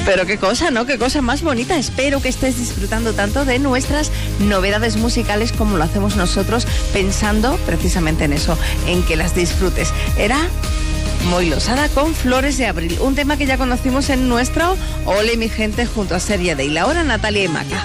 Pero qué cosa, ¿no? Qué cosa más bonita. Espero que estés disfrutando tanto de nuestras novedades musicales como lo hacemos nosotros, pensando precisamente en eso, en que las disfrutes. Era Moi Losada con Flores de Abril, un tema que ya conocimos en nuestro Ole mi gente junto a Serie D. Y la hora Natalia y Maca.